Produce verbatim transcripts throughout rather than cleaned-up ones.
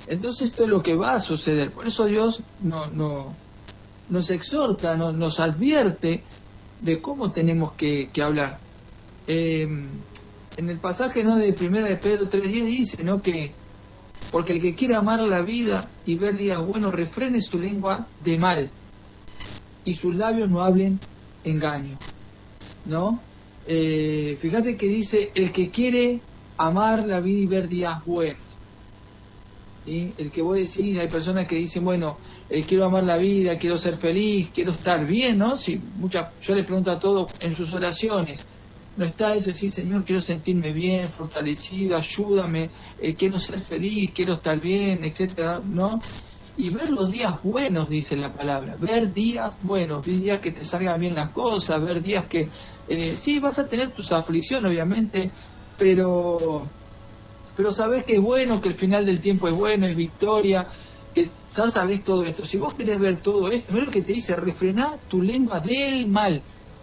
Entonces esto es lo que va a suceder. Por eso Dios no, no, nos exhorta, no, nos advierte de cómo tenemos que, que hablar. Eh, en el pasaje, ¿no?, de primera de Pedro tres diez dice, ¿no?, que porque el que quiera amar la vida y ver días buenos, refrene su lengua de mal y sus labios no hablen engaño, ¿no? Eh, fíjate que dice el que quiere amar la vida y ver días buenos, ¿sí? El que vos decís, hay personas que dicen, bueno, eh, quiero amar la vida, quiero ser feliz, quiero estar bien, ¿no? Si muchas, yo le pregunto a todos en sus oraciones, no está eso, decir, Señor, quiero sentirme bien, fortalecido, ayúdame, eh, quiero ser feliz, quiero estar bien, etcétera, ¿no? Y ver los días buenos, dice la palabra, ver días buenos, ver días que te salgan bien las cosas, ver días que, eh, sí, vas a tener tus aflicciones, obviamente, pero, pero sabés que es bueno, que el final del tiempo es bueno, es victoria, que ya sabés todo esto. Si vos querés ver todo esto, mira lo que te dice, refrená tu lengua del mal,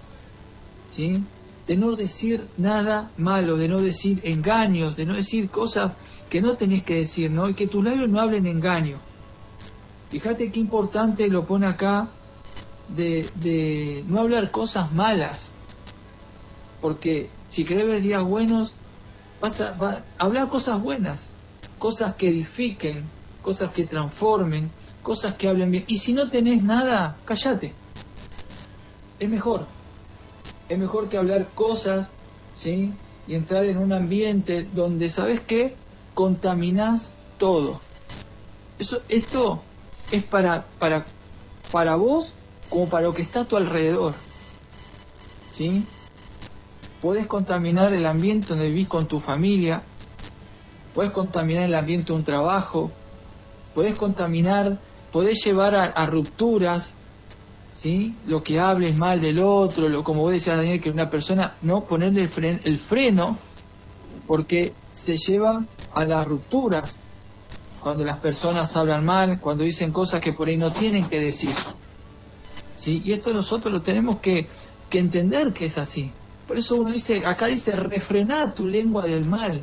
¿sí? De no decir nada malo, de no decir engaños, de no decir cosas que no tenés que decir, ¿no? Y que tus labios no hablen engaño. Fíjate qué importante lo pone acá de, de no hablar cosas malas, porque si querés ver días buenos, vas a, va, hablar cosas buenas, cosas que edifiquen, cosas que transformen, cosas que hablen bien. Y si no tenés nada, cállate. Es mejor. Es mejor que hablar cosas, ¿sí? Y entrar en un ambiente donde, ¿sabes qué?, contaminás todo. Eso, esto es para, para, para vos como para lo que está a tu alrededor, ¿sí? Podés contaminar el ambiente donde vivís con tu familia, podés contaminar el ambiente de un trabajo, podés contaminar, podés llevar a, a rupturas, ¿sí? Lo que hables mal del otro, lo, como vos decías, Daniel, que una persona, no ponerle el, fren, el freno, porque se lleva a las rupturas. Cuando las personas hablan mal, cuando dicen cosas que por ahí no tienen que decir, ¿sí? Y esto nosotros lo tenemos que, que entender que es así. Por eso uno dice, acá dice, refrená tu lengua del mal.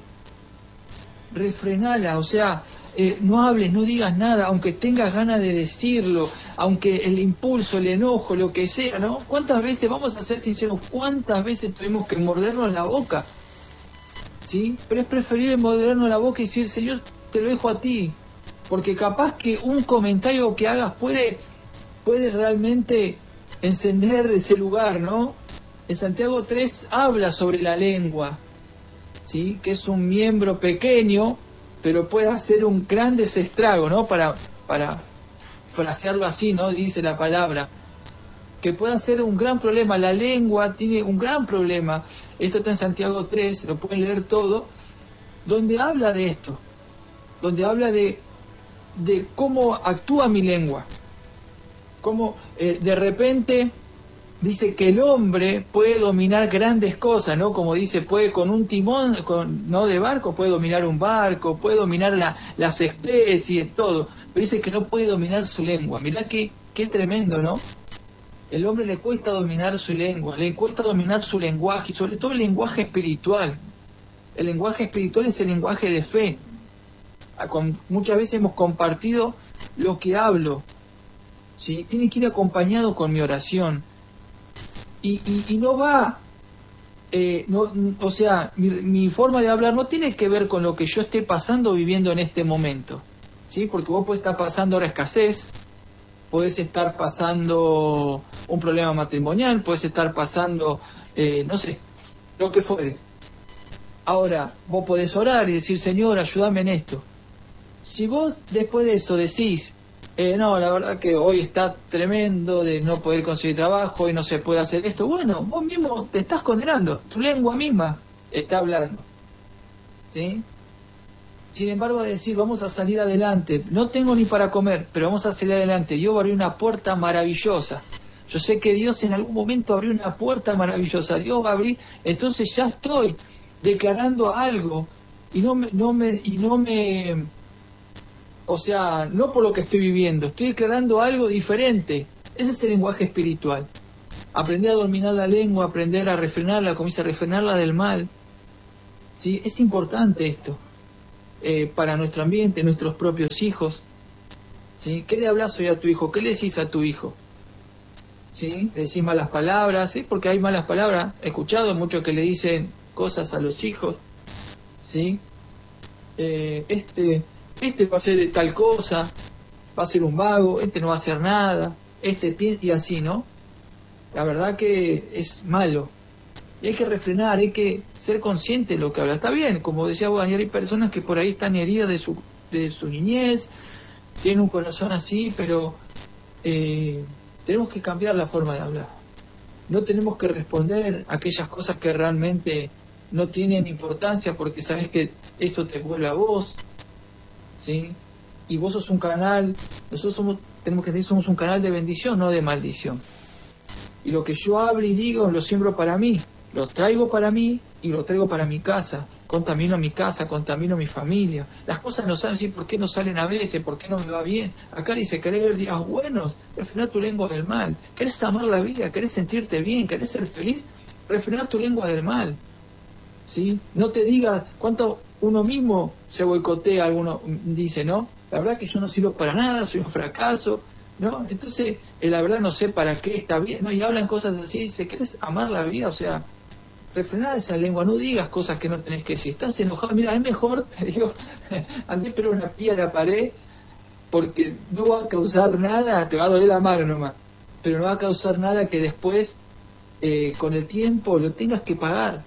Refrenala, o sea, eh, no hables, no digas nada, aunque tengas ganas de decirlo, aunque el impulso, el enojo, lo que sea, ¿no? ¿Cuántas veces, vamos a ser sinceros, cuántas veces tuvimos que mordernos la boca? ¿Sí? Pero es preferible mordernos la boca y decir, Señor, te lo dejo a ti, porque capaz que un comentario que hagas puede, puede realmente encender ese lugar, ¿no? En Santiago tres habla sobre la lengua, ¿sí? Que es un miembro pequeño, pero puede hacer un gran desestrago, ¿no? Para, para frasearlo así, ¿no? Dice la palabra, que puede hacer un gran problema. La lengua tiene un gran problema. Esto está en Santiago tres, lo pueden leer todo, donde habla de esto, donde habla de, de cómo actúa mi lengua, cómo eh, de repente dice que el hombre puede dominar grandes cosas, ¿no? Como dice, puede con un timón, con, no de barco, puede dominar un barco, puede dominar la, las especies, todo, pero dice que no puede dominar su lengua. Mirá qué, qué tremendo, ¿no? El hombre le cuesta dominar su lengua, le cuesta dominar su lenguaje, y sobre todo el lenguaje espiritual. El lenguaje espiritual es el lenguaje de fe. Muchas veces hemos compartido lo que hablo, ¿sí? Tiene que ir acompañado con mi oración. Y, y, y no va, eh, no, o sea, mi, mi forma de hablar no tiene que ver con lo que yo esté pasando o viviendo en este momento, ¿sí? Porque vos podés estar pasando ahora escasez, podés estar pasando un problema matrimonial, podés estar pasando, eh, no sé, lo que fuere. Ahora, vos podés orar y decir, Señor, ayúdame en esto. Si vos después de eso decís, eh, no, la verdad que hoy está tremendo de no poder conseguir trabajo y no se puede hacer esto, bueno, vos mismo te estás condenando, tu lengua misma está hablando, ¿sí? Sin embargo, decir, vamos a salir adelante, no tengo ni para comer, pero vamos a salir adelante, Dios va a abrir una puerta maravillosa. Yo sé que Dios en algún momento abrió una puerta maravillosa, Dios va a abrir, entonces ya estoy declarando algo y no me, no me, y no me, o sea, no por lo que estoy viviendo, estoy declarando algo diferente. Ese es el lenguaje espiritual. Aprender a dominar la lengua, aprender a refrenarla, como dice, a refrenarla del mal, ¿sí? Es importante esto. eh, para nuestro ambiente, nuestros propios hijos. ¿Sí? ¿Qué le hablas hoy a tu hijo? ¿Qué le decís a tu hijo? ¿Sí? ¿Le decís malas palabras? ¿Sí? Porque hay malas palabras. He escuchado muchos que le dicen cosas a los hijos. ¿Sí? Eh, este, este va a hacer tal cosa, va a ser un vago, este no va a hacer nada, este piensa, y así, ¿no? La verdad que es malo. Y hay que refrenar, hay que ser consciente de lo que habla. Está bien, como decía vos, Daniel, hay personas que por ahí están heridas de su, de su niñez, tienen un corazón así, pero eh, tenemos que cambiar la forma de hablar. No tenemos que responder a aquellas cosas que realmente no tienen importancia, porque sabes que esto te vuelve a vos, ¿sí? Y vos sos un canal, nosotros somos, tenemos que decir, somos un canal de bendición, no de maldición. Y lo que yo hablo y digo, lo siembro para mí, lo traigo para mí y lo traigo para mi casa. Contamino mi casa, contamino mi familia. Las cosas no saben decir por qué no salen a veces, por qué no me va bien. Acá dice, querés ver días buenos, refrená tu lengua del mal. Querés amar la vida, querés sentirte bien, querés ser feliz, refrená tu lengua del mal. ¿Sí? No te digas cuánto uno mismo se boicotea, alguno dice, ¿no? La verdad que yo no sirvo para nada, soy un fracaso, ¿no? Entonces, eh, la verdad no sé para qué está bien, ¿no? Y hablan cosas así, dice, ¿querés amar la vida? O sea, refrená esa lengua, no digas cosas que no tenés que decir. Estás enojado, mira, es mejor, te digo, andé pero una pía a la pared, porque no va a causar nada, te va a doler la mano nomás, pero no va a causar nada que después, eh, con el tiempo, lo tengas que pagar.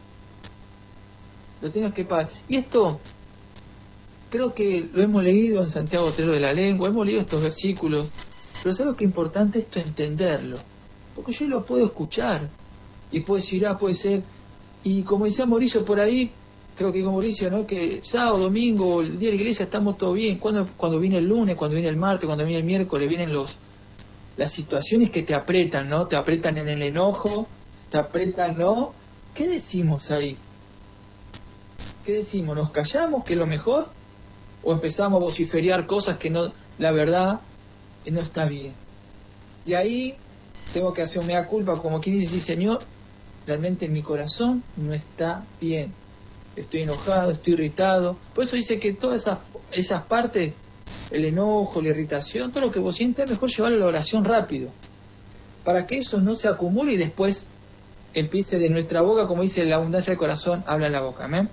Lo tengas que pagar. Y esto, creo que lo hemos leído en Santiago Terrero de la Lengua, hemos leído estos versículos, pero ¿sabes lo que es importante? Esto entenderlo. Porque yo lo puedo escuchar, y puedo decir, ah, puede ser, y como decía Mauricio por ahí, creo que dijo Mauricio, ¿no? Que sábado, domingo, el día de la iglesia estamos todo bien. Cuando, cuando viene el lunes, cuando viene el martes, cuando viene el miércoles, vienen los las situaciones que te apretan, ¿no? Te apretan en el enojo, te apretan, ¿no? ¿Qué decimos ahí? ¿Qué decimos? ¿Nos callamos, que es lo mejor? ¿O empezamos a vociferar cosas que no, la verdad, que no está bien? Y ahí tengo que hacer un mea culpa, como quien dice, sí, Señor, realmente mi corazón no está bien. Estoy enojado, estoy irritado. Por eso dice que todas esas, esas partes, el enojo, la irritación, todo lo que vos sientes, es mejor llevarlo a la oración rápido, para que eso no se acumule y después empiece de nuestra boca, como dice, la abundancia del corazón habla en la boca. Amén.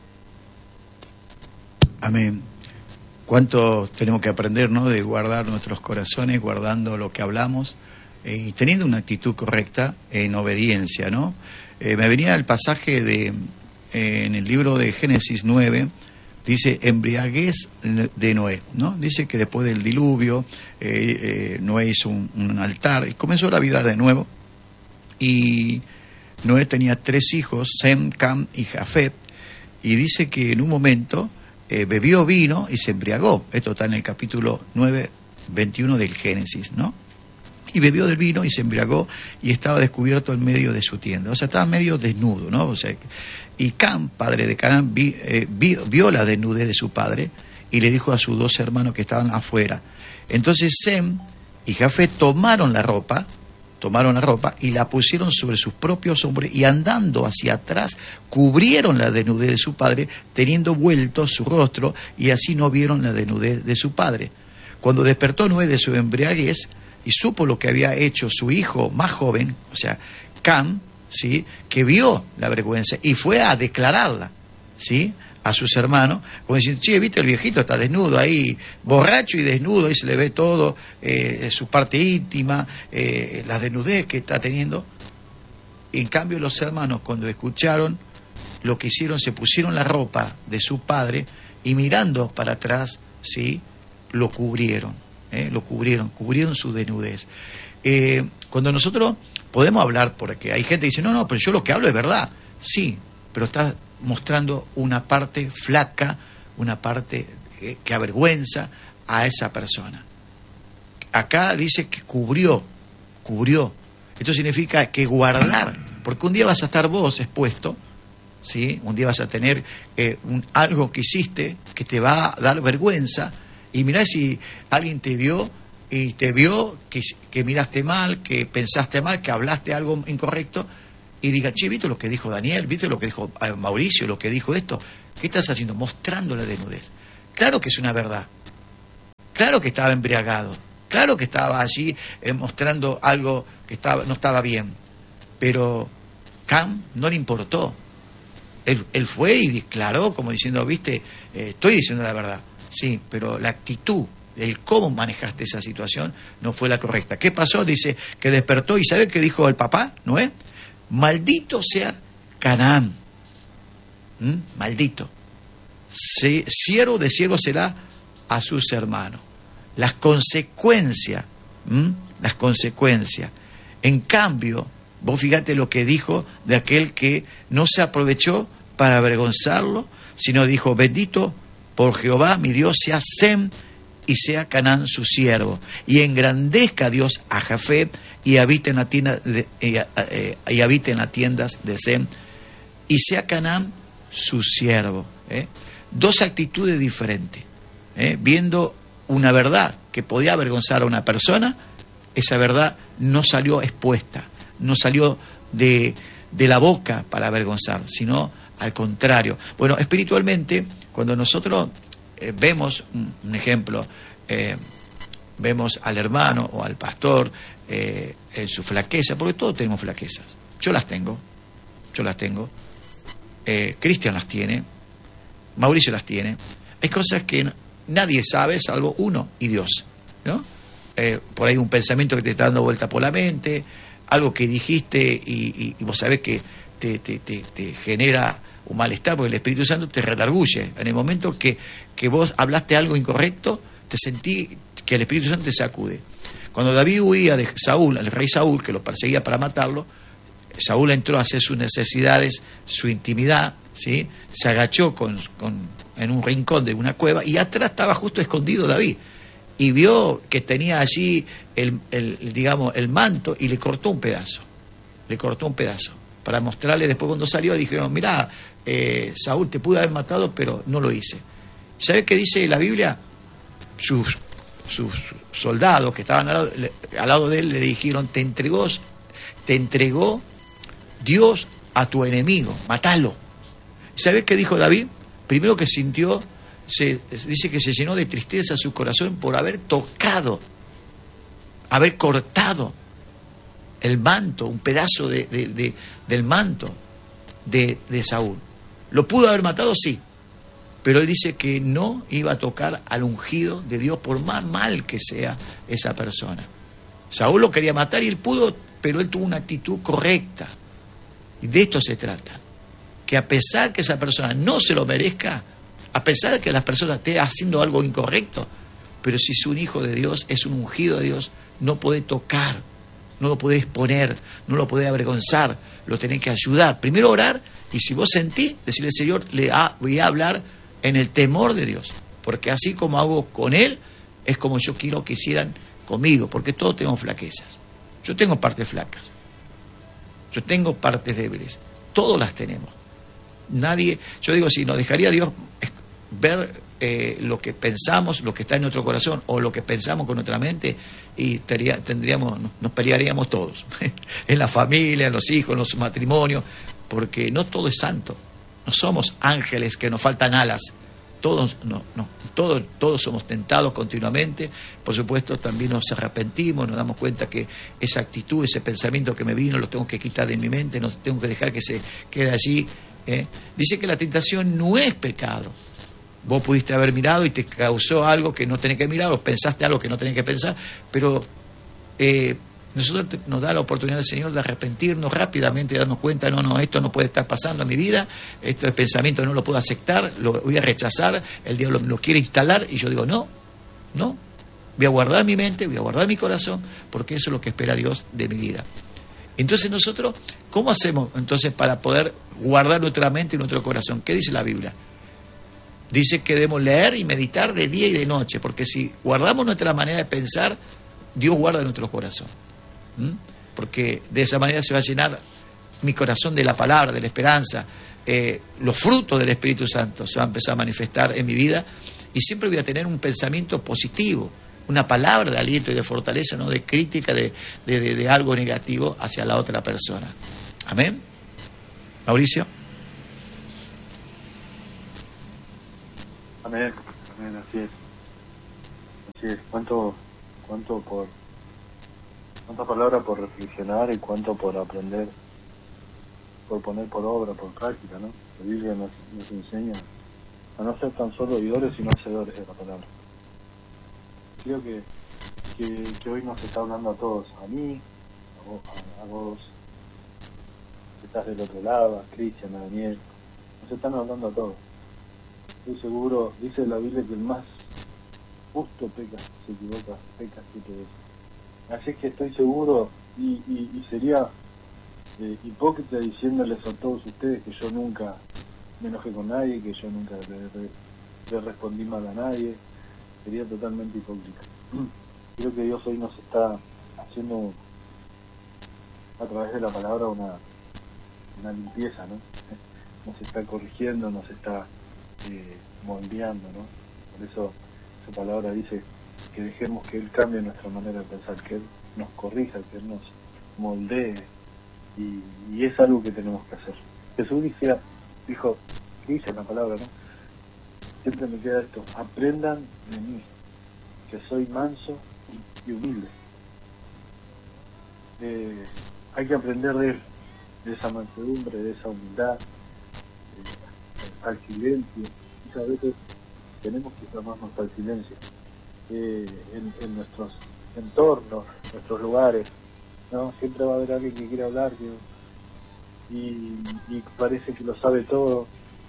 Amén. ¿Cuánto tenemos que aprender, ¿no?, de guardar nuestros corazones, guardando lo que hablamos eh, y teniendo una actitud correcta en obediencia, ¿no? Eh, me venía el pasaje de eh, en el libro de Génesis nueve, dice embriaguez de Noé, ¿no? Dice que después del diluvio eh, eh, Noé hizo un, un altar y comenzó la vida de nuevo. Y Noé tenía tres hijos, Sem, Cam y Jafet, y dice que en un momento Eh, bebió vino y se embriagó. Esto está en el capítulo nueve, veintiuno del Génesis, ¿no? Y bebió del vino y se embriagó y estaba descubierto en medio de su tienda. O sea, estaba medio desnudo, ¿no? O sea, y Cam, padre de Canaán, vi, eh, vi, vio la desnudez de su padre y le dijo a sus dos hermanos que estaban afuera. Entonces Sem y Jafet tomaron la ropa, tomaron la ropa y la pusieron sobre sus propios hombros y andando hacia atrás cubrieron la desnudez de su padre, teniendo vuelto su rostro, y así no vieron la desnudez de su padre. Cuando despertó Noé de su embriaguez y supo lo que había hecho su hijo más joven, o sea, Cam, ¿sí?, que vio la vergüenza y fue a declararla, ¿sí?, a sus hermanos, como diciendo, che, viste, el viejito está desnudo ahí, borracho y desnudo, ahí se le ve todo, eh, su parte íntima, eh, la desnudez que está teniendo. En cambio, los hermanos, cuando escucharon lo que hicieron, se pusieron la ropa de su padre y mirando para atrás, ¿sí?, lo cubrieron, ¿eh? lo cubrieron, cubrieron su desnudez. Eh, cuando nosotros podemos hablar, porque hay gente que dice, no, no, pero yo lo que hablo es verdad, sí, pero está mostrando una parte flaca, una parte eh, que avergüenza a esa persona. Acá dice que cubrió, cubrió. Esto significa que guardar, porque un día vas a estar vos expuesto, ¿sí? Un día vas a tener eh, un, algo que hiciste que te va a dar vergüenza, y mirá si alguien te vio y te vio que, que miraste mal, que pensaste mal, que hablaste algo incorrecto, y diga, che, ¿viste lo que dijo Daniel? ¿Viste lo que dijo Mauricio? ¿Lo que dijo esto? ¿Qué estás haciendo? Mostrando la desnudez. Claro que es una verdad. Claro que estaba embriagado. Claro que estaba allí eh, mostrando algo que estaba, no estaba bien. Pero Cam no le importó. Él, él fue y declaró como diciendo, viste, eh, estoy diciendo la verdad. Sí, pero la actitud, el cómo manejaste esa situación no fue la correcta. ¿Qué pasó? Dice que despertó y ¿sabe qué dijo el papá? ¿No es? Maldito sea Canaán. ¿Mm? Maldito. Se, siervo de siervo será a sus hermanos. Las consecuencias, ¿m? las consecuencias. En cambio, vos fíjate lo que dijo de aquel que no se aprovechó para avergonzarlo, sino dijo, bendito por Jehová, mi Dios, sea Sem y sea Canaán su siervo, y engrandezca a Dios a Jafé y habite en la tienda de, y, eh, y habite en las tiendas de Sem, y sea Canaán su siervo. ¿eh? Dos actitudes diferentes, ¿eh? viendo una verdad que podía avergonzar a una persona, esa verdad no salió expuesta, no salió de, de la boca para avergonzar, sino al contrario. Bueno, espiritualmente, cuando nosotros eh, vemos un, un ejemplo, eh, vemos al hermano o al pastor eh, en su flaqueza, porque todos tenemos flaquezas, yo las tengo, yo las tengo, eh, Cristian las tiene, Mauricio las tiene, hay cosas que no, nadie sabe salvo uno y Dios, ¿no? Eh, por ahí un pensamiento que te está dando vuelta por la mente, algo que dijiste y, y, y vos sabés que te, te, te, te genera un malestar porque el Espíritu Santo te redarguye. En el momento que, que vos hablaste algo incorrecto, te sentí que el Espíritu Santo te sacude. Cuando David huía de Saúl, el rey Saúl, que lo perseguía para matarlo, Saúl entró a hacer sus necesidades, su intimidad, ¿sí? Se agachó con, con, en un rincón de una cueva y atrás estaba justo escondido David y vio que tenía allí el, el, digamos, el manto y le cortó un pedazo, le cortó un pedazo para mostrarle. Después cuando salió dijeron, mirá, eh, Saúl, te pude haber matado pero no lo hice. ¿Sabes qué dice la Biblia? Sus, sus soldados que estaban al lado, le, al lado de él le dijeron, te entregó, te entregó Dios a tu enemigo, matalo. ¿Sabes qué dijo David? Primero que sintió, se, dice que se llenó de tristeza su corazón por haber tocado, haber cortado el manto, un pedazo de, de, de, del manto de, de Saúl. ¿Lo pudo haber matado? Sí. Pero él dice que no iba a tocar al ungido de Dios por más mal que sea esa persona. Saúl lo quería matar y él pudo, pero él tuvo una actitud correcta. Y de esto se trata. Que a pesar que esa persona no se lo merezca, a pesar de que la persona esté haciendo algo incorrecto, pero si es un hijo de Dios, es un ungido de Dios, no puede tocar, no lo puede exponer, no lo puede avergonzar, lo tenés que ayudar. Primero orar, y si vos sentís, decirle, Señor, le ha, voy a hablar en el temor de Dios, porque así como hago con él, es como yo quiero que hicieran conmigo, porque todos tenemos flaquezas. Yo tengo partes flacas, yo tengo partes débiles, todos las tenemos. Nadie, yo digo, si nos dejaría Dios ver eh, lo que pensamos, lo que está en nuestro corazón, o lo que pensamos con nuestra mente, y tería, tendríamos, nos pelearíamos todos, en la familia, en los hijos, en los matrimonios, porque no todo es santo, no somos ángeles que nos faltan alas, todos, no, no, todos, todos somos tentados continuamente. Por supuesto también nos arrepentimos, nos damos cuenta que esa actitud, ese pensamiento que me vino, lo tengo que quitar de mi mente, no tengo que dejar que se quede allí. ¿Eh? Dice que la tentación no es pecado. Vos pudiste haber mirado y te causó algo que no tenés que mirar, o pensaste algo que no tenés que pensar, pero eh, nosotros te, nos da la oportunidad del Señor de arrepentirnos rápidamente, de darnos cuenta, no, no, esto no puede estar pasando en mi vida, este pensamiento no lo puedo aceptar, lo voy a rechazar, el diablo me lo quiere instalar, y yo digo, no, no, voy a guardar mi mente, voy a guardar mi corazón, porque eso es lo que espera Dios de mi vida. Entonces nosotros, ¿cómo hacemos entonces para poder guardar nuestra mente y nuestro corazón? ¿Qué dice la Biblia? Dice que debemos leer y meditar de día y de noche, porque si guardamos nuestra manera de pensar, Dios guarda nuestro corazón. ¿Mm? Porque de esa manera se va a llenar mi corazón de la palabra, de la esperanza, eh, los frutos del Espíritu Santo se van a empezar a manifestar en mi vida, y siempre voy a tener un pensamiento positivo, una palabra de aliento y de fortaleza, no de crítica, de, de, de, de algo negativo hacia la otra persona. Amén. Mauricio. Amén. Amén. Así es, así es. ¿Cuánto, cuánto por, cuántas palabras por reflexionar y cuánto por aprender, por poner por obra, por práctica, ¿no? La Biblia nos, nos enseña a no ser tan solo oidores, sino hacedores de la palabra. Creo que, que, que hoy nos está hablando a todos, a mí, a vos, a, a vos que estás del otro lado, a Cristian, a Daniel, nos están hablando a todos. Estoy seguro, dice la Biblia que el más justo peca, se equivoca, peca siete veces. Así que estoy seguro, y, y, y sería eh, hipócrita diciéndoles a todos ustedes que yo nunca me enojé con nadie, que yo nunca le, le, le respondí mal a nadie. Sería totalmente hipócrita. Creo que Dios hoy nos está haciendo a través de la palabra una, una limpieza, ¿no? Nos está corrigiendo, nos está eh, moldeando, ¿no? Por eso su palabra dice que dejemos que Él cambie nuestra manera de pensar, que Él nos corrija, que Él nos moldee, y, y es algo que tenemos que hacer. Jesús decía, dijo, ¿qué dice la palabra, no? Siempre me queda esto: aprendan de mí, que soy manso y humilde. Eh, hay que aprender de él, de esa mansedumbre, de esa humildad, eh, al silencio. Y a veces tenemos que llamarnos al silencio eh, en, en nuestros entornos, nuestros lugares, ¿no? Siempre va a haber alguien que quiere hablar que, y, y parece que lo sabe todo.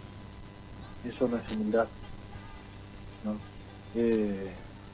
Eso no es humildad, ¿no? Eh,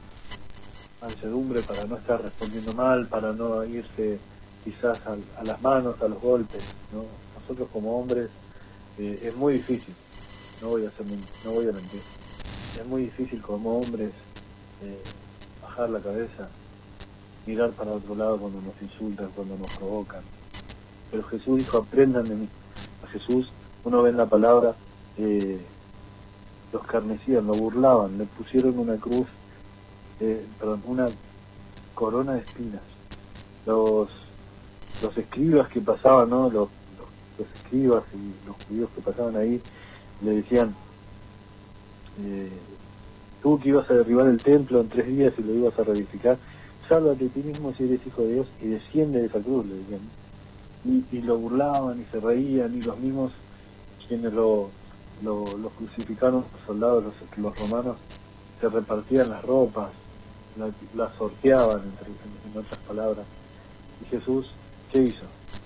mansedumbre para no estar respondiendo mal, para no irse quizás a, a las manos, a los golpes, ¿no? Nosotros como hombres eh, es muy difícil, no voy a hacer, no voy a mentir, es muy difícil como hombres eh, bajar la cabeza, mirar para otro lado cuando nos insultan, cuando nos provocan. Pero Jesús dijo, aprendan de mí. A Jesús, uno ve en la palabra, eh, los escarnecían, lo burlaban, le pusieron una cruz, eh, perdón, una corona de espinas. Los los escribas que pasaban, ¿no? Los, los, los escribas y los judíos que pasaban ahí, le decían, eh, tú que ibas a derribar el templo en tres días y lo ibas a reedificar, sálvate de ti mismo si eres hijo de Dios y desciende de esa cruz, le decían. Y, y lo burlaban y se reían, y los mismos quienes lo, lo, lo crucificaron, los soldados, los, los romanos, se repartían las ropas, las la sorteaban, entre, en, en otras palabras. Y Jesús, ¿qué hizo?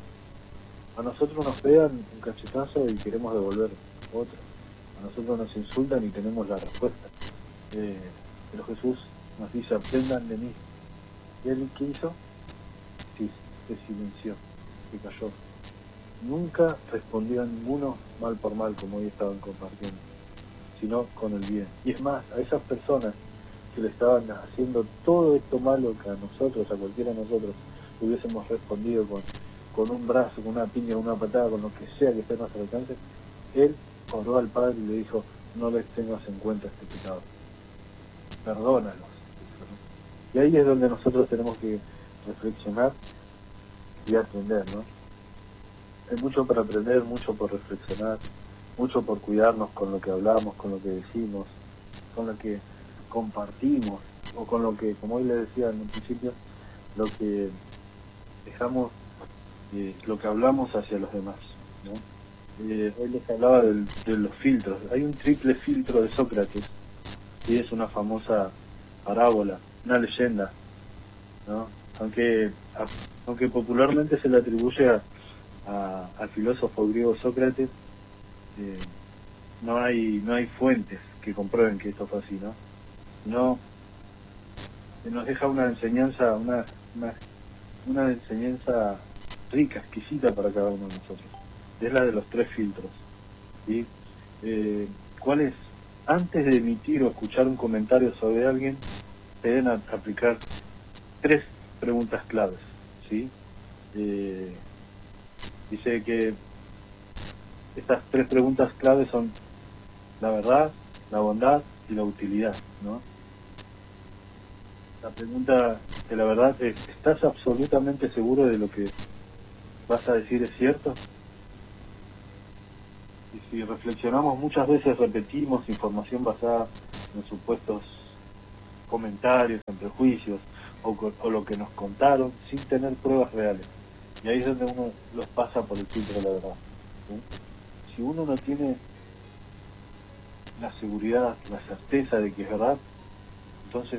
A nosotros nos pegan un cachetazo y queremos devolver otro. A nosotros nos insultan y tenemos la respuesta. Eh, pero Jesús nos dice, aprendan de mí. ¿Y él qué hizo? Sí, se silenció, se cayó. Nunca respondió a ninguno mal por mal, como hoy estaban compartiendo, sino con el bien. Y es más, a esas personas que le estaban haciendo todo esto malo que a nosotros, a cualquiera de nosotros, hubiésemos respondido con, con un brazo, con una piña, con una patada, con lo que sea que esté a nuestro alcance, él oró al Padre y le dijo, no les tengas en cuenta este pecado, perdónalos. Y ahí es donde nosotros tenemos que reflexionar y aprender, ¿no? Hay mucho para aprender, mucho por reflexionar, mucho por cuidarnos con lo que hablamos, con lo que decimos, con lo que compartimos, o con lo que, como hoy le decía en un principio, lo que dejamos, eh, lo que hablamos hacia los demás, ¿no? Eh, hoy les hablaba del, de los filtros. Hay un triple filtro de Sócrates, y es una famosa parábola, una leyenda, ¿no? Aunque, a, aunque popularmente se le atribuye a, a, al filósofo griego Sócrates, eh, no hay no hay fuentes que comprueben que esto fue así, ¿no? No, nos deja una enseñanza, una, una, una enseñanza rica, exquisita para cada uno de nosotros. Es la de los tres filtros, ¿sí? Eh, ¿Cuál es? Antes de emitir o escuchar un comentario sobre alguien, se deben a, aplicar tres preguntas claves, ¿sí? Eh, dice que estas tres preguntas claves son la verdad, la bondad y la utilidad, ¿no? La pregunta de la verdad es, ¿estás absolutamente seguro de lo que vas a decir es cierto? Y si reflexionamos, muchas veces repetimos información basada en supuestos comentarios, en prejuicios, o, o lo que nos contaron sin tener pruebas reales. Y ahí es donde uno los pasa por el filtro de la verdad, ¿sí? Si uno no tiene la seguridad, la certeza de que es verdad, entonces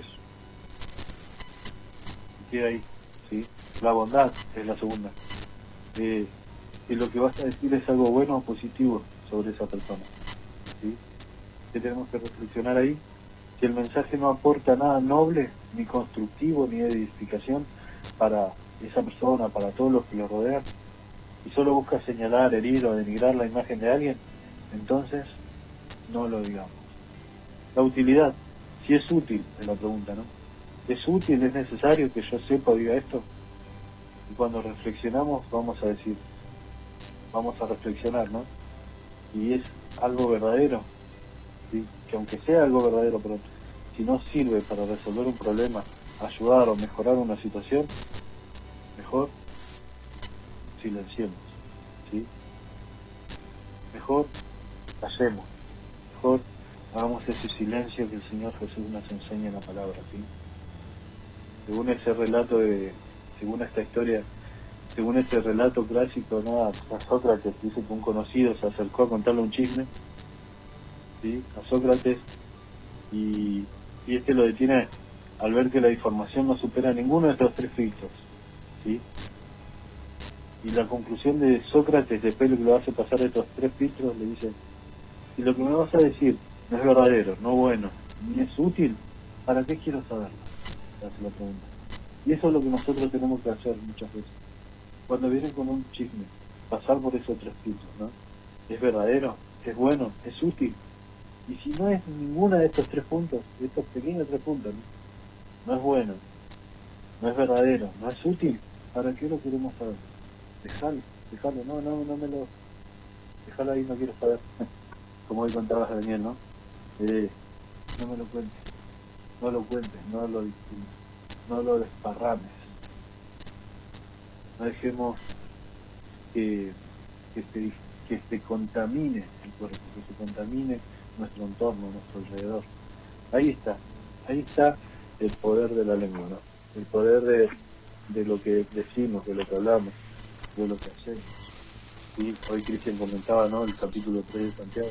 queda ahí, ¿sí? La bondad es la segunda. Eh, que lo que vas a decir es algo bueno o positivo sobre esa persona, ¿sí? Que tenemos que reflexionar ahí, que el mensaje no aporta nada noble, ni constructivo, ni de edificación para esa persona, para todos los que lo rodean, y solo busca señalar, herir o denigrar la imagen de alguien, entonces no lo digamos. La utilidad, si es útil, es la pregunta, ¿no? ¿Es útil, es necesario que yo sepa o diga esto? Y cuando reflexionamos vamos a decir, vamos a reflexionar, ¿no? Y es algo verdadero, ¿sí? Que aunque sea algo verdadero, pero si no sirve para resolver un problema, ayudar o mejorar una situación, mejor silenciemos, ¿sí? Mejor callemos, mejor hagamos ese silencio que el Señor Jesús nos enseña en la palabra, ¿sí? Según ese relato de, según esta historia, según este relato clásico, ¿no? A, a Sócrates dice que un conocido se acercó a contarle un chisme, ¿sí? A Sócrates, y, y este lo detiene al ver que la información no supera ninguno de estos tres filtros, ¿sí? Y la conclusión de Sócrates, después de que lo hace pasar estos tres filtros, le dice: si lo que me vas a decir no es verdadero, no bueno, ni es útil, ¿para qué quiero saberlo? Le hace la pregunta. Y eso es lo que nosotros tenemos que hacer muchas veces. Cuando vienen con un chisme, pasar por esos tres filtros, ¿no? ¿Es verdadero? ¿Es bueno? ¿Es útil? Y si no es ninguna de estos tres puntos, de estos pequeños tres puntos, ¿no? No es bueno, no es verdadero, no es útil, ¿para qué lo queremos saber? Dejalo, dejalo, no, no, no me lo... Dejalo ahí, no quiero saber. Como hoy contabas a Daniel, ¿no? Eh, no me lo cuentes, no lo cuentes, no lo, no lo desparrames. No dejemos que, que, se, que se contamine el cuerpo, que se contamine nuestro entorno, nuestro alrededor. Ahí está, ahí está el poder de la lengua, ¿no? El poder de, de lo que decimos, de lo que hablamos, de lo que hacemos. Y hoy Cristian comentaba, ¿no? El capítulo tres de Santiago.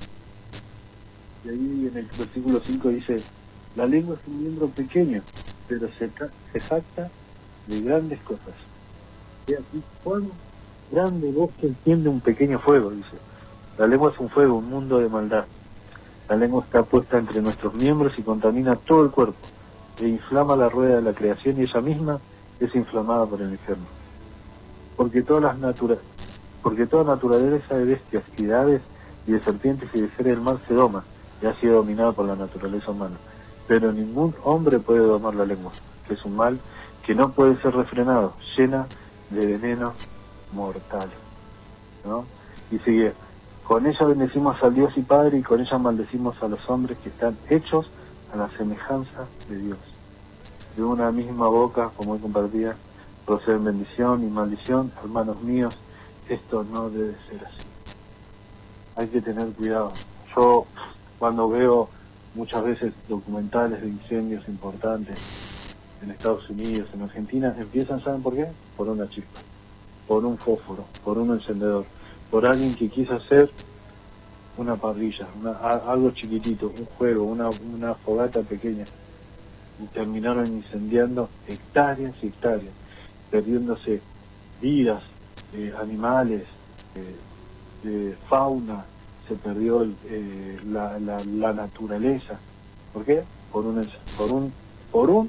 Y ahí en el versículo cinco dice: la lengua es un miembro pequeño, pero se, se jacta de grandes cosas. Y aquí, cuán grande bosque enciende un pequeño fuego, dice. La lengua es un fuego, un mundo de maldad. La lengua está puesta entre nuestros miembros y contamina todo el cuerpo, e inflama la rueda de la creación, y ella misma es inflamada por el infierno. Porque todas las natura, porque toda naturaleza de bestias y de aves y de serpientes y de seres del mar se doma, y ha sido dominada por la naturaleza humana. Pero ningún hombre puede domar la lengua, que es un mal que no puede ser refrenado, llena de veneno mortal, ¿no? Y sigue: con ella bendecimos al Dios y Padre, y con ella maldecimos a los hombres que están hechos a la semejanza de Dios. De una misma boca, como hoy compartía, proceden bendición y maldición. Hermanos míos, esto no debe ser así. Hay que tener cuidado. Yo, cuando veo muchas veces documentales de incendios importantes en Estados Unidos, en Argentina, empiezan, ¿saben por qué? Por una chispa, por un fósforo, por un encendedor, por alguien que quiso hacer una parrilla, una, algo chiquitito, un juego, una, una fogata pequeña, y terminaron incendiando hectáreas y hectáreas, perdiéndose vidas, eh, animales, eh, eh, fauna, se perdió el, eh, la, la, la naturaleza. ¿Por qué? Por un por un por un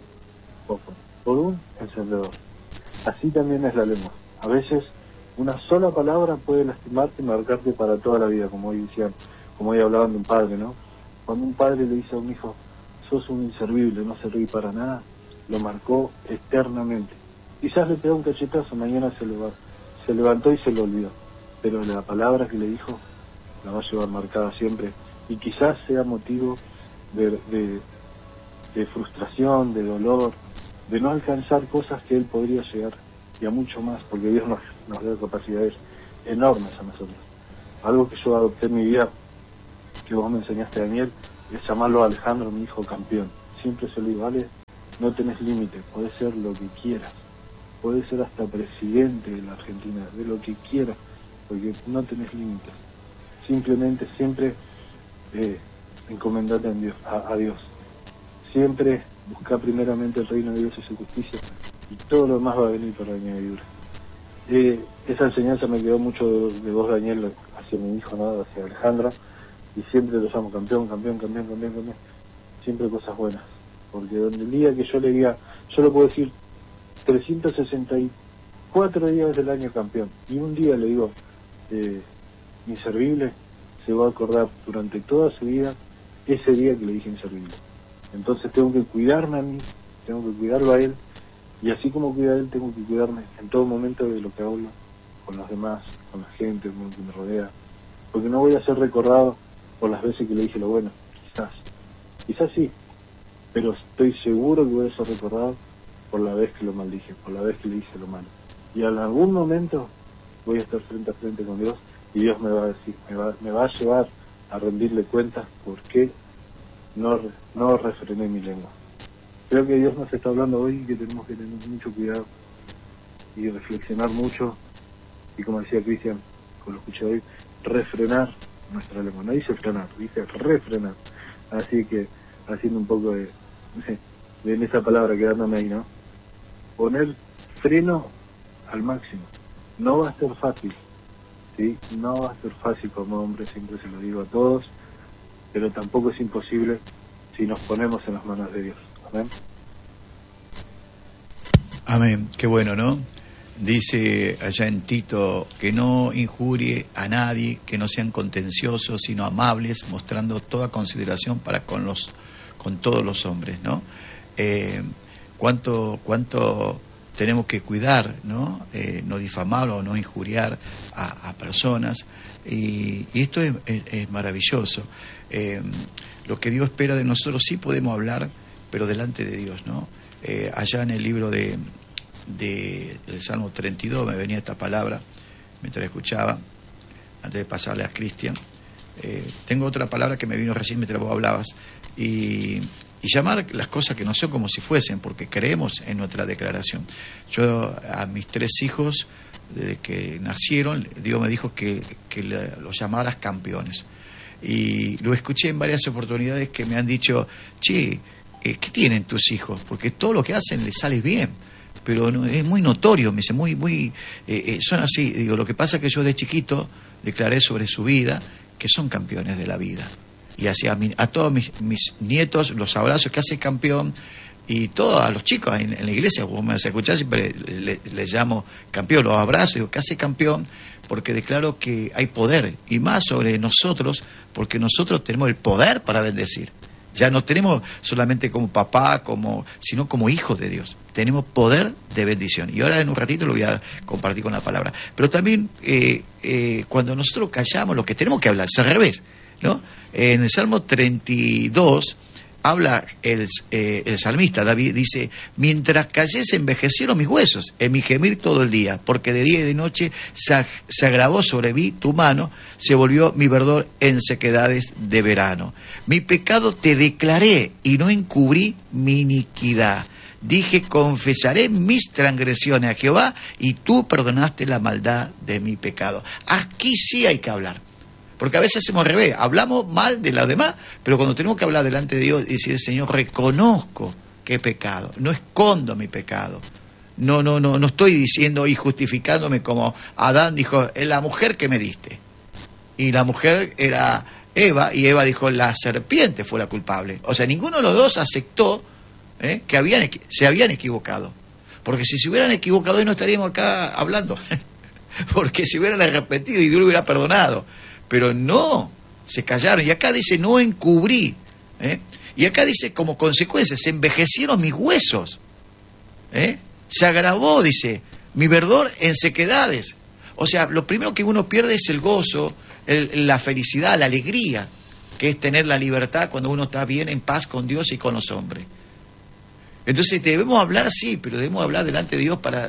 por un encendedor. Así también es la lengua. A veces una sola palabra puede lastimarte y marcarte para toda la vida, como hoy decían, como hoy hablaban de un padre, ¿no? Cuando un padre le dice a un hijo: sos un inservible, no serví para nada, lo marcó eternamente. Quizás le pegó un cachetazo, mañana se, leva, se levantó y se lo olvidó, pero la palabra que le dijo la va a llevar marcada siempre, y quizás sea motivo de, de, de frustración, de dolor, de no alcanzar cosas que él podría llegar, y a mucho más, porque Dios nos, nos da capacidades enormes a nosotros. Algo que yo adopté en mi vida, que vos me enseñaste, Daniel, es llamarlo a Alejandro, mi hijo, campeón. Siempre se lo digo, vale, no tenés límite, podés ser lo que quieras, podés ser hasta presidente de la Argentina, de lo que quieras, porque no tenés límites. Simplemente siempre eh, encomendate a Dios, a, a Dios. Siempre busca primeramente el reino de Dios y su justicia, y todo lo demás va a venir por añadidura. Eh, esa enseñanza me quedó mucho de, de vos, Daniel, hacia mi hijo, ¿no? Hacia Alejandra, y siempre lo llamo campeón, campeón, campeón, campeón, campeón. Siempre cosas buenas, porque donde el día que yo le diga, yo lo puedo decir trescientos sesenta y cuatro días del año campeón, y un día le digo eh, inservible, se va a acordar durante toda su vida ese día que le dije inservible. Entonces tengo que cuidarme a mí, tengo que cuidarlo a él, y así como cuida a él, tengo que cuidarme en todo momento de lo que hablo con los demás, con la gente que me rodea, porque no voy a ser recordado por las veces que le dije lo bueno, quizás, quizás sí, pero estoy seguro que voy a ser recordado por la vez que lo maldije, por la vez que le hice lo malo, y en algún momento voy a estar frente a frente con Dios, y Dios me va a decir, me va, me va a llevar a rendirle cuentas por qué no, no refrené mi lengua. Creo que Dios nos está hablando hoy y que tenemos que tener mucho cuidado y reflexionar mucho, y como decía Cristian, como lo escuché hoy, refrenar nuestra lengua. No dice frenar, dice refrenar. Así que, haciendo un poco de, de en esa palabra, quedándome ahí, ¿no? Poner freno al máximo. No va a ser fácil, ¿sí? No va a ser fácil como hombre, siempre se lo digo a todos, pero tampoco es imposible si nos ponemos en las manos de Dios. Amén. Amén, qué bueno, ¿no? Dice allá en Tito que no injurie a nadie, que no sean contenciosos, sino amables, mostrando toda consideración para con los, con todos los hombres, ¿no? Eh, cuánto, cuánto tenemos que cuidar, ¿no? Eh, no difamar o no injuriar a, a personas, y, y esto es, es, es maravilloso. Eh, lo que Dios espera de nosotros, sí podemos hablar, pero delante de Dios, ¿no? Eh, allá en el libro de, de el Salmo treinta y dos me venía esta palabra mientras escuchaba, antes de pasarle a Cristian. Eh, tengo otra palabra que me vino recién mientras vos hablabas, y, y llamar las cosas que no son como si fuesen, porque creemos en nuestra declaración. Yo a mis tres hijos, desde que nacieron, Dios me dijo que, que le, los llamaras campeones, y lo escuché en varias oportunidades que me han dicho, che, ¿qué tienen tus hijos? Porque todo lo que hacen les sale bien, pero no, es muy notorio, me dice, muy, muy, eh, eh, son así. Digo, lo que pasa es que yo de chiquito declaré sobre su vida que son campeones de la vida. Y así a, mi, a todos mis, mis nietos los abrazo, que hace campeón, y todos a los chicos en, en la iglesia, vos me escuchás, siempre les le llamo campeón, los abrazo, digo, que hace campeón, porque declaro que hay poder, y más sobre nosotros, porque nosotros tenemos el poder para bendecir. Ya no tenemos solamente como papá, como, sino como hijos de Dios. Tenemos poder de bendición. Y ahora en un ratito lo voy a compartir con la palabra. Pero también eh, eh, cuando nosotros callamos, lo que tenemos que hablar es al revés, ¿no? En el Salmo treinta y dos habla el, eh, el salmista David, dice, mientras callé se envejecieron mis huesos, en mi gemir todo el día, porque de día y de noche se, se agravó sobre mí tu mano, se volvió mi verdor en sequedades de verano. Mi pecado te declaré y no encubrí mi iniquidad. Dije, confesaré mis transgresiones a Jehová, y tú perdonaste la maldad de mi pecado. Aquí sí hay que hablar. Porque a veces hacemos al revés, hablamos mal de los demás, pero cuando tenemos que hablar delante de Dios y decir, Señor, reconozco que he pecado, no escondo mi pecado, no, no, no, no estoy diciendo y justificándome como Adán dijo, es la mujer que me diste, y la mujer era Eva, y Eva dijo, la serpiente fue la culpable. O sea, ninguno de los dos aceptó ¿eh? que habían, se habían equivocado, porque si se hubieran equivocado hoy no estaríamos acá hablando, porque se hubieran arrepentido y Dios lo hubiera perdonado. Pero no, se callaron. Y acá dice, no encubrí. ¿eh? Y acá dice, como consecuencia, se envejecieron mis huesos. ¿eh? Se agravó, dice, mi verdor en sequedades. O sea, lo primero que uno pierde es el gozo, el, la felicidad, la alegría, que es tener la libertad cuando uno está bien, en paz con Dios y con los hombres. Entonces debemos hablar, sí, pero debemos hablar delante de Dios para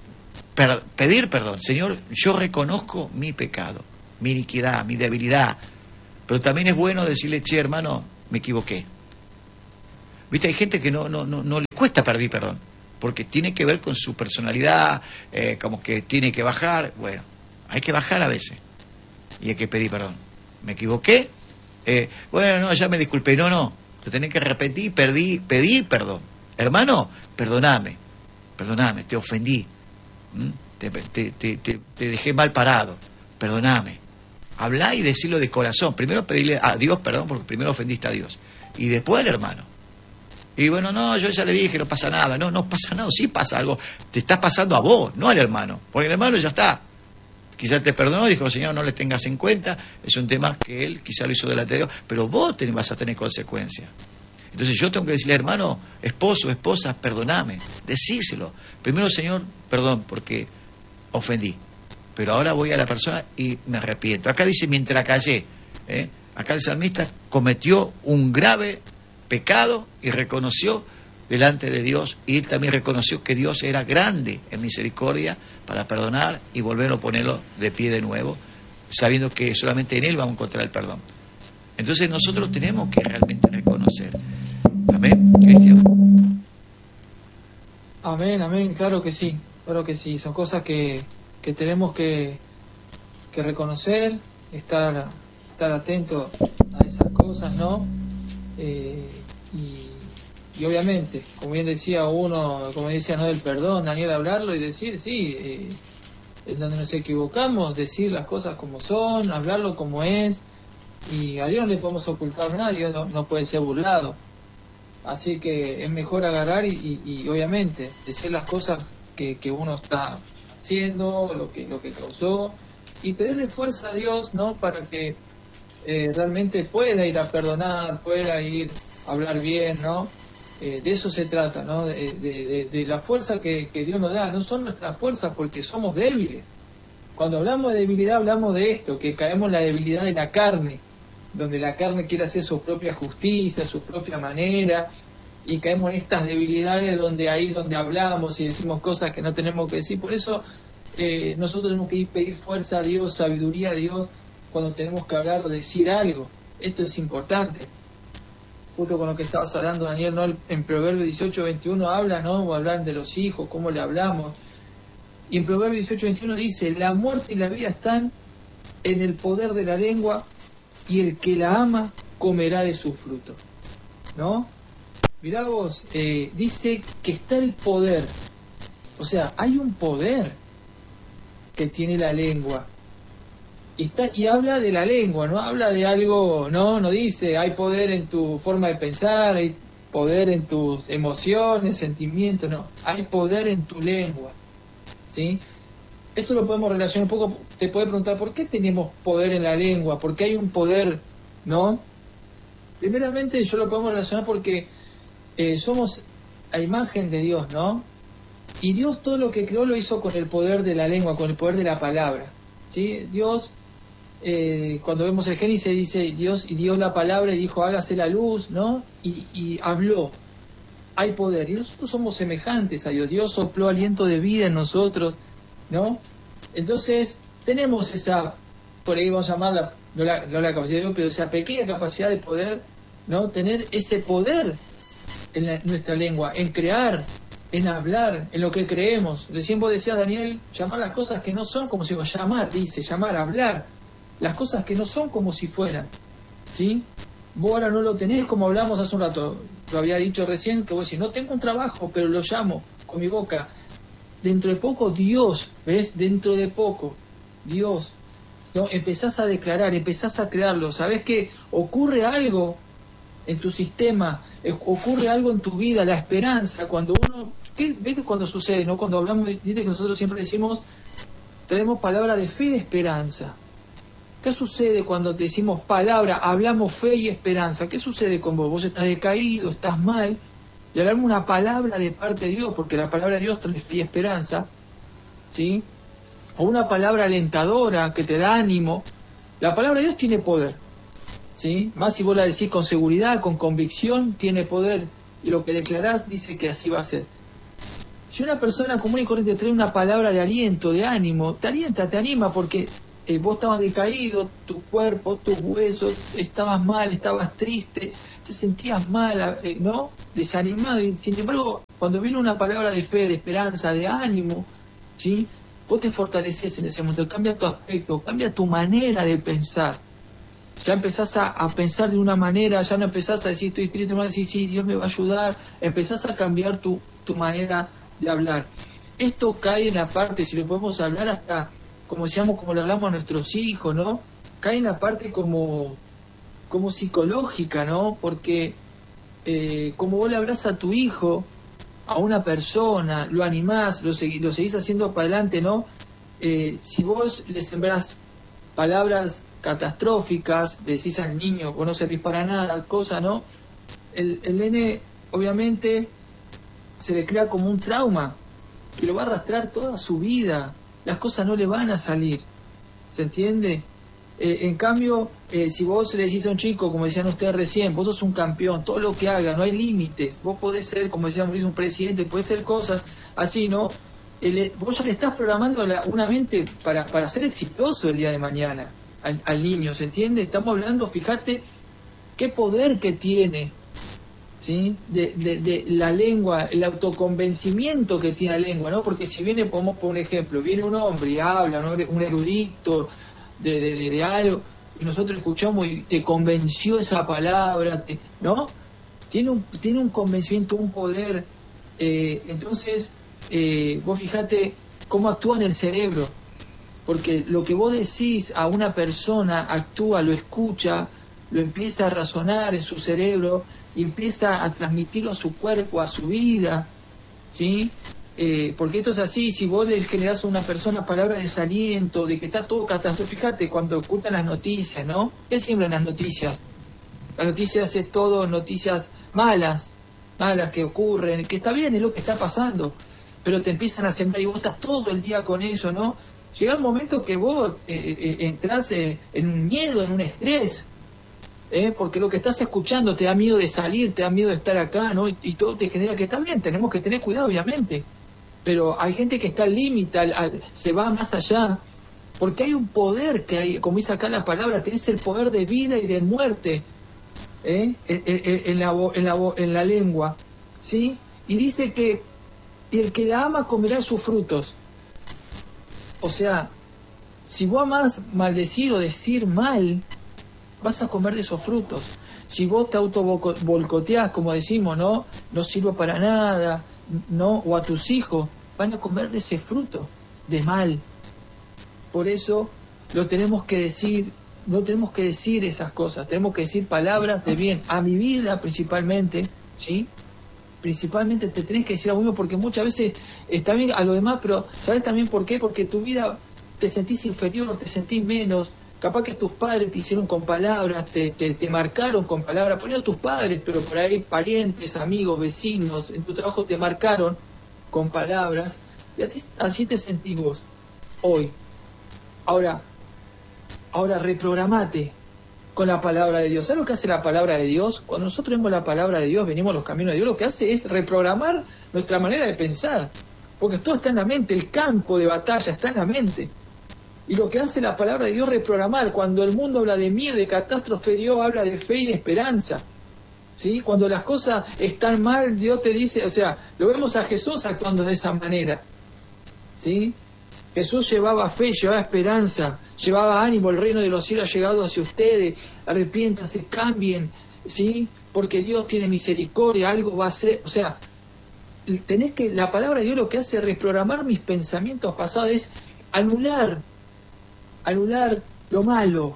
per, pedir perdón. Señor, yo reconozco mi pecado, mi iniquidad, mi debilidad, pero también es bueno decirle, che, hermano, me equivoqué. Viste, hay gente que no, no, no, no le cuesta pedir perdón, porque tiene que ver con su personalidad, eh, como que tiene que bajar. Bueno, hay que bajar a veces y hay que pedir perdón. Me equivoqué, eh, bueno, no, ya me disculpé. No, no, te tenés que repetir, perdí, pedí perdón. Hermano, perdoname, perdoname, te ofendí, ¿Mm? te, te, te, te, te dejé mal parado, perdoname. Hablá y decirlo de corazón. Primero pedirle a Dios perdón, porque primero ofendiste a Dios, y después al hermano. Y bueno, no, yo ya le dije, no pasa nada. No, no pasa nada, sí pasa algo. Te estás pasando a vos, no al hermano. Porque el hermano ya está. Quizás te perdonó, dijo, Señor, no le tengas en cuenta. Es un tema que él quizá lo hizo delante de Dios, pero vos tenés, vas a tener consecuencias. Entonces yo tengo que decirle, hermano, esposo, esposa, perdoname. Decíselo. Primero, Señor, perdón, porque ofendí. Pero ahora voy a la persona y me arrepiento. Acá dice, mientras callé. ¿eh? Acá el salmista cometió un grave pecado y reconoció delante de Dios, y él también reconoció que Dios era grande en misericordia para perdonar y volver a ponerlo de pie de nuevo, sabiendo que solamente en él vamos a encontrar el perdón. Entonces nosotros tenemos que realmente reconocer. Amén, Cristian. Amén, amén, claro que sí, claro que sí, son cosas que, que tenemos que, que reconocer, estar, estar atentos a esas cosas, ¿no? Eh, y, y obviamente, como bien decía uno, como decía, ¿no?, del perdón, Daniel, hablarlo y decir, sí, eh, en donde nos equivocamos, decir las cosas como son, hablarlo como es, y a Dios no le podemos ocultar nada, Dios no, no puede ser burlado. Así que es mejor agarrar y, y, y obviamente decir las cosas que, que uno está haciendo, lo que, lo que causó, y pedirle fuerza a Dios, ¿no?, para que Eh, realmente pueda ir a perdonar, pueda ir a hablar bien, ¿no? Eh, de eso se trata, ¿no? De, de, de, de la fuerza que, que Dios nos da. No son nuestras fuerzas porque somos débiles. Cuando hablamos de debilidad, hablamos de esto, que caemos en la debilidad de la carne, donde la carne quiere hacer su propia justicia, su propia manera, y caemos en estas debilidades donde ahí donde hablamos y decimos cosas que no tenemos que decir. Por eso eh, nosotros tenemos que ir pedir fuerza a Dios, sabiduría a Dios, cuando tenemos que hablar o decir algo. Esto es importante. Justo con lo que estabas hablando, Daniel, ¿no? En Proverbios dieciocho veintiuno habla, ¿no? O hablan de los hijos, cómo le hablamos. Y en Proverbios dieciocho veintiuno dice, la muerte y la vida están en el poder de la lengua, y el que la ama comerá de su fruto. ¿No? Mirá vos, eh, dice que está el poder. O sea, hay un poder que tiene la lengua. Y, está, y habla de la lengua, no habla de algo, no, no dice, hay poder en tu forma de pensar, hay poder en tus emociones, sentimientos, no, hay poder en tu lengua, ¿sí? Esto lo podemos relacionar un poco, te puede preguntar, ¿por qué tenemos poder en la lengua? ¿Por qué hay un poder, no? Primeramente, yo lo podemos relacionar porque eh, somos a imagen de Dios, ¿no? Y Dios todo lo que creó lo hizo con el poder de la lengua, con el poder de la palabra, ¿sí? Dios... Eh, cuando vemos el Génesis dice Dios y dio la palabra y dijo hágase la luz, ¿no? Y, y habló, hay poder, y nosotros somos semejantes a Dios. Dios sopló aliento de vida en nosotros, ¿no? Entonces tenemos esa, por ahí vamos a llamarla, no la, no la capacidad de Dios, pero esa pequeña capacidad de poder, ¿no? Tener ese poder en la, nuestra lengua, en crear, en hablar, en lo que creemos. Recién vos decías, Daniel, llamar las cosas que no son como si fueran, llamar, dice, llamar, hablar las cosas que no son como si fueran, ¿sí? Vos ahora no lo tenés, como hablamos hace un rato, lo había dicho recién, que vos decís, no tengo un trabajo, pero lo llamo con mi boca. Dentro de poco, Dios, ¿ves? Dentro de poco, Dios, ¿no? Empezás a declarar, empezás a crearlo. ¿Sabés que ocurre algo en tu sistema? Ocurre algo en tu vida, la esperanza, cuando uno... ¿Qué, ¿Ves cuando sucede, no? Cuando hablamos, dice que nosotros siempre decimos, tenemos palabra de fe y de esperanza. ¿Qué sucede cuando decimos palabra, hablamos fe y esperanza? ¿Qué sucede con vos? Vos estás decaído, estás mal, y hablamos una palabra de parte de Dios, porque la palabra de Dios trae fe y esperanza, ¿sí? O una palabra alentadora que te da ánimo. La palabra de Dios tiene poder, ¿sí? Más si vos la decís con seguridad, con convicción, tiene poder, y lo que declarás dice que así va a ser. Si una persona común y corriente trae una palabra de aliento, de ánimo, te alienta, te anima, porque eh, vos estabas decaído, tu cuerpo, tus huesos, estabas mal, estabas triste, te sentías mal, eh, ¿no? Desanimado, y sin embargo, cuando viene una palabra de fe, de esperanza, de ánimo, ¿sí? Vos te fortaleces en ese momento, cambia tu aspecto, cambia tu manera de pensar. Ya empezás a, a pensar de una manera, ya no empezás a decir, estoy espíritu, no vas a decir, sí, Dios me va a ayudar, empezás a cambiar tu, tu manera de hablar. Esto cae en la parte, si lo podemos hablar hasta, como decíamos, como le hablamos a nuestros hijos, ¿no? Cae en la parte como, como psicológica, ¿no? Porque eh, como vos le hablas a tu hijo, a una persona, lo animás, lo, segui, lo seguís haciendo para adelante, ¿no? Eh, si vos le sembrás palabras catastróficas, le decís al niño, vos no servís para nada, cosa, ¿no? El, el nene, obviamente, se le crea como un trauma, que lo va a arrastrar toda su vida, las cosas no le van a salir, ¿se entiende? Eh, en cambio, eh, si vos le decís a un chico, como decían ustedes recién, vos sos un campeón, todo lo que haga, no hay límites, vos podés ser, como decíamos, un presidente, podés ser cosas así, ¿no? El, vos ya le estás programando la, una mente para, para ser exitoso el día de mañana al, al niño, ¿se entiende? Estamos hablando, fíjate, qué poder que tiene, ¿sí? De, de, de la lengua, el autoconvencimiento que tiene la lengua, ¿no? Porque si viene, podemos por un ejemplo, viene un hombre y habla, ¿no? Un erudito de, de, de, de algo, y nosotros escuchamos y te convenció esa palabra, te, ¿no? Tiene un, tiene un convencimiento, un poder, eh, entonces, eh, vos fijate cómo actúa en el cerebro, porque lo que vos decís a una persona actúa, lo escucha, lo empieza a razonar en su cerebro, y empieza a transmitirlo a su cuerpo, a su vida, ¿sí? Eh, porque esto es así, si vos le generás a una persona palabras de desaliento, de que está todo catastrófico, fíjate cuando ocultan las noticias, ¿no? ¿Qué siembran las noticias? Las noticias es todo noticias malas, malas que ocurren, que está bien, es lo que está pasando, pero te empiezan a sembrar y vos estás todo el día con eso, ¿no? Llega un momento que vos eh, eh, entrás eh, en un miedo, en un estrés, ¿eh? Porque lo que estás escuchando te da miedo de salir, te da miedo de estar acá, ¿no? Y, y todo te genera que está bien, tenemos que tener cuidado, obviamente, pero hay gente que está al límite, al, al, se va más allá, porque hay un poder que hay, como dice acá la palabra, tenés el poder de vida y de muerte, ¿eh? en, en, en, la, en, la, en la lengua, ¿sí? Y dice que el que la ama comerá sus frutos. O sea, si vos amás maldecir o decir mal, vas a comer de esos frutos. Si vos te autobolcoteás, como decimos, ¿no? No sirvo para nada, ¿no? O a tus hijos, van a comer de ese fruto, de mal. Por eso lo tenemos que decir, no tenemos que decir esas cosas, tenemos que decir palabras de bien, a mi vida principalmente, ¿sí? Principalmente te tenés que decir a uno, porque muchas veces está bien a lo demás, pero ¿sabes también por qué? Porque tu vida te sentís inferior, te sentís menos. Capaz que tus padres te hicieron con palabras, te, te, te marcaron con palabras, ponían tus padres, pero por ahí parientes, amigos, vecinos, en tu trabajo te marcaron con palabras, y así, así te sentís vos hoy. Ahora, ahora reprogramate con la palabra de Dios. ¿Sabes lo que hace la palabra de Dios? Cuando nosotros vemos la palabra de Dios, venimos a los caminos de Dios, lo que hace es reprogramar nuestra manera de pensar, porque todo está en la mente, el campo de batalla está en la mente. Y lo que hace la palabra de Dios es reprogramar. Cuando el mundo habla de miedo, de catástrofe, Dios habla de fe y de esperanza, ¿sí? Cuando las cosas están mal, Dios te dice, o sea, lo vemos a Jesús actuando de esa manera, ¿sí? Jesús llevaba fe, llevaba esperanza, llevaba ánimo, el reino de los cielos ha llegado hacia ustedes, arrepiéntanse, cambien, ¿sí? Porque Dios tiene misericordia, algo va a hacer, o sea, tenés que, la palabra de Dios lo que hace es reprogramar mis pensamientos pasados, es anular, anular lo malo.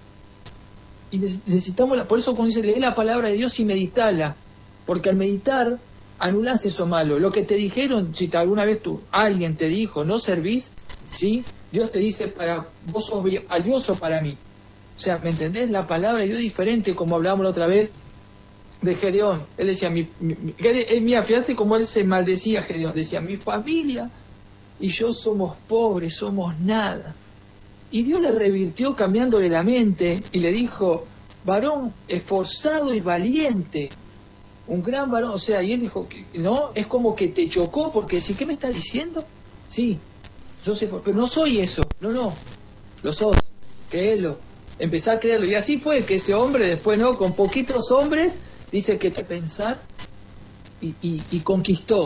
Y necesitamos, la, por eso cuando dice leer la palabra de Dios y meditarla, porque al meditar anulás eso malo. Lo que te dijeron, si te, alguna vez tú, alguien te dijo no servís, ¿sí? Dios te dice, para vos sos valioso para mí. O sea, ¿me entendés? La palabra de Dios es diferente, como hablábamos la otra vez de Gedeón. Él decía, mi, mi, mi, él, mira, fíjate cómo él se maldecía, Gedeón. Decía, mi familia y yo somos pobres, somos nada. Y Dios le revirtió cambiándole la mente y le dijo, varón esforzado y valiente, un gran varón. O sea, y él dijo, no, es como que te chocó porque decís, ¿qué me está diciendo? Sí, yo sé, pero no soy eso, no, no, lo sos. créelo, empezá a creerlo. Y así fue que ese hombre después, ¿no? Con poquitos hombres, dice que te pensar y, y, y conquistó.